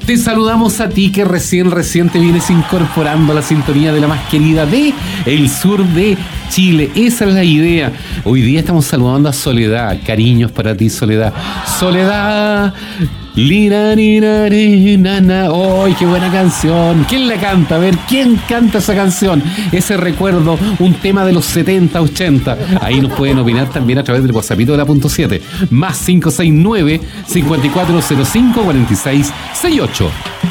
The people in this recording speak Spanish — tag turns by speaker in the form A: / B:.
A: Te saludamos a ti que recién te vienes incorporando a la sintonía de la más querida de el sur de Chile. Esa es la idea. Hoy día estamos saludando a Soledad. Cariños para ti, Soledad. Soledad. Lina, nina, nana. ¡Ay, qué buena canción! ¿Quién la canta? A ver, ¿quién canta esa canción? Ese recuerdo, un tema de los 70, 80. Ahí nos pueden opinar también a través del WhatsAppito de la .7. +569 5405 4668.